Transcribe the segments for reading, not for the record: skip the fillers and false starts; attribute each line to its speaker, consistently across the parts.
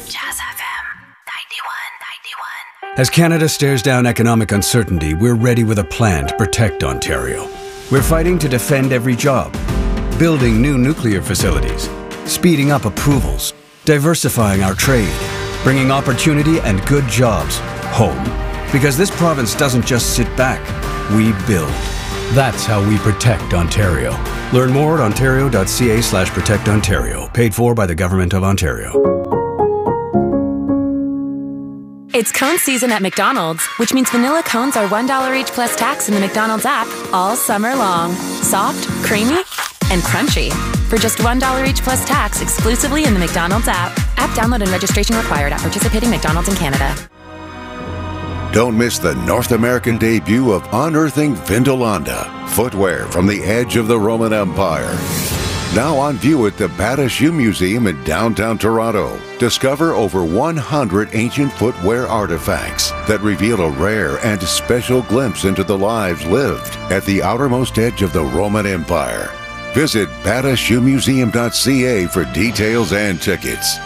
Speaker 1: Jazz FM 91.
Speaker 2: As Canada stares down economic uncertainty, we're ready with a plan to protect Ontario. We're fighting to defend every job, building new nuclear facilities, speeding up approvals, diversifying our trade, bringing opportunity and good jobs home. Because this province doesn't just sit back, we build. That's how we protect Ontario. Learn more at ontario.ca/protectontario. Paid for by the Government of Ontario.
Speaker 3: It's cone season at McDonald's, which means vanilla cones are $1 each plus tax in the McDonald's app all summer long. Soft, creamy, and crunchy. For just $1 each plus tax exclusively in the McDonald's app. App download and registration required at participating McDonald's in Canada.
Speaker 4: Don't miss the North American debut of Unearthing Vindolanda, footwear from the edge of the Roman Empire. Now on view at the Bata Shoe Museum in downtown Toronto. Discover over 100 ancient footwear artifacts that reveal a rare and special glimpse into the lives lived at the outermost edge of the Roman Empire. Visit batashoemuseum.ca for details and tickets.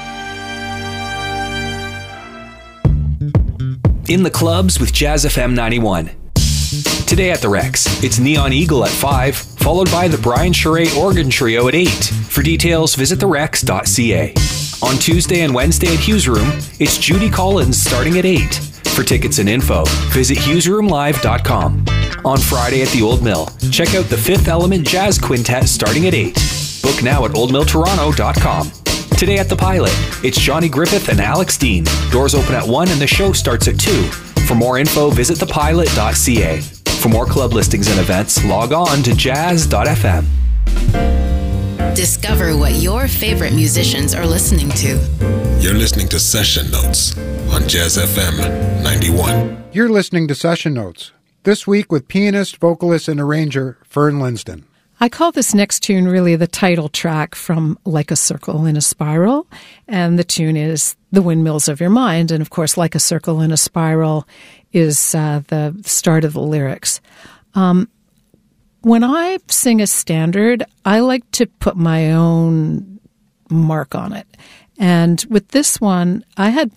Speaker 5: In the clubs with Jazz FM 91. Today at the Rex, it's Neon Eagle at 5, followed by the Brian Charest Organ Trio at 8. For details, visit therex.ca. On Tuesday and Wednesday at Hughes Room, it's Judy Collins starting at 8. For tickets and info, visit hughesroomlive.com. On Friday at the Old Mill, check out the Fifth Element Jazz Quintet starting at 8. Book now at oldmilltoronto.com. Today at the Pilot, it's Johnny Griffith and Alex Dean. Doors open at 1 and the show starts at 2. For more info, visit thepilot.ca. For more club listings and events, log on to jazz.fm.
Speaker 1: Discover what your favorite musicians are listening to.
Speaker 6: You're listening to Session Notes on Jazz FM 91.
Speaker 7: You're listening to Session Notes. This week with pianist, vocalist, and arranger Fern Linsden.
Speaker 8: I call this next tune really the title track from Like a Circle in a Spiral, and the tune is The Windmills of Your Mind, and of course Like a Circle in a Spiral is the start of the lyrics. When I sing a standard, I like to put my own mark on it, and with this one, I had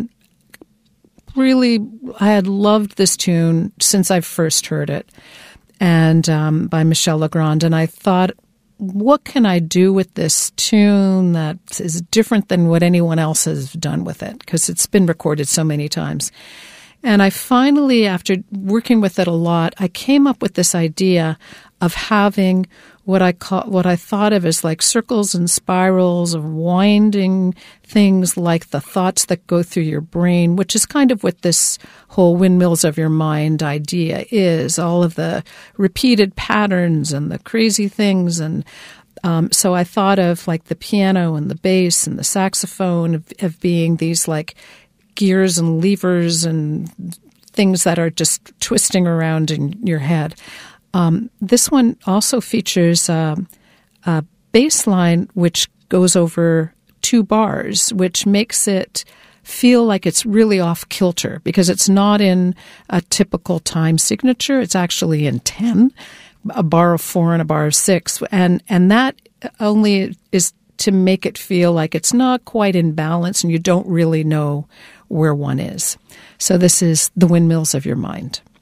Speaker 8: loved this tune since I first heard it. And by Michel Legrand. And I thought, what can I do with this tune that is different than what anyone else has done with it? Because it's been recorded so many times. And I finally, after working with it a lot, I came up with this idea of having what I thought of as like circles and spirals of winding things like the thoughts that go through your brain, which is kind of what this whole windmills of your mind idea is, all of the repeated patterns and the crazy things. And so I thought of like the piano and the bass and the saxophone of being these like gears and levers and things that are just twisting around in your head. This one also features a bass line which goes over 2 bars, which makes it feel like it's really off kilter because it's not in a typical time signature. It's actually in 10, a bar of 4 and a bar of 6. And that only is to make it feel like it's not quite in balance and you don't really know where one is. So this is The Windmills of Your Mind.